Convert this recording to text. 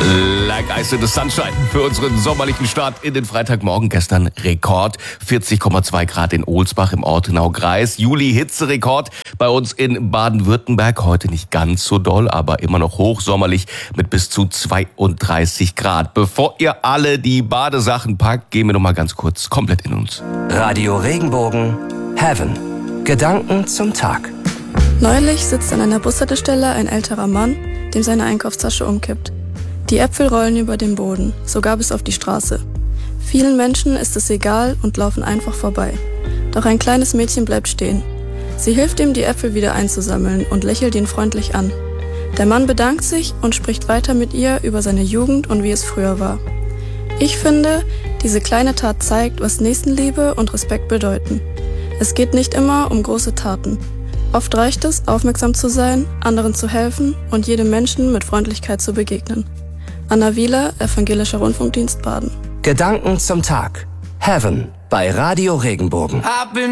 Like Ice in the Sunshine für unseren sommerlichen Start in den Freitagmorgen. Gestern Rekord, 40,2 Grad in Ohlsbach im Ortenau-Kreis. Juli-Hitzerekord bei uns in Baden-Württemberg. Heute nicht ganz so doll, aber immer noch hochsommerlich mit bis zu 32 Grad. Bevor ihr alle die Badesachen packt, gehen wir noch mal ganz kurz komplett in uns. Radio Regenbogen, Heaven. Gedanken zum Tag. Neulich sitzt an einer Bushaltestelle ein älterer Mann, dem seine Einkaufstasche umkippt. Die Äpfel rollen über den Boden, sogar bis auf die Straße. Vielen Menschen ist es egal und laufen einfach vorbei. Doch ein kleines Mädchen bleibt stehen. Sie hilft ihm, die Äpfel wieder einzusammeln und lächelt ihn freundlich an. Der Mann bedankt sich und spricht weiter mit ihr über seine Jugend und wie es früher war. Ich finde, diese kleine Tat zeigt, was Nächstenliebe und Respekt bedeuten. Es geht nicht immer um große Taten. Oft reicht es, aufmerksam zu sein, anderen zu helfen und jedem Menschen mit Freundlichkeit zu begegnen. Anna Wieler, Evangelischer Rundfunkdienst Baden. Gedanken zum Tag. Heaven bei Radio Regenbogen.